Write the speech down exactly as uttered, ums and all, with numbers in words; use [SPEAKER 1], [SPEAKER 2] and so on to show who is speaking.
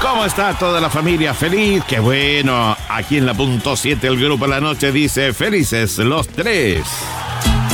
[SPEAKER 1] ¿Cómo está toda la familia? ¿Feliz? ¡Qué bueno! Aquí en la punto siete el Grupo La Noche dice felices los tres.